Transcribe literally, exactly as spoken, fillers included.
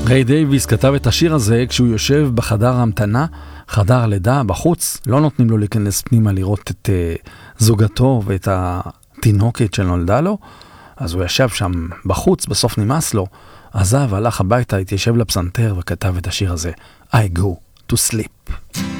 ריי דייוויס כתב את השיר הזה כשהוא יושב בחדר המתנה, חדר הלידה, בחוץ, לא נותנים לו להיכנס פנימה לראות את uh, זוגתו ואת התינוקת שנולדה לו, אז הוא ישב שם בחוץ, בסוף נמאס לו, עזב, הלך הביתה, התיישב לפסנתר וכתב את השיר הזה, I go to sleep.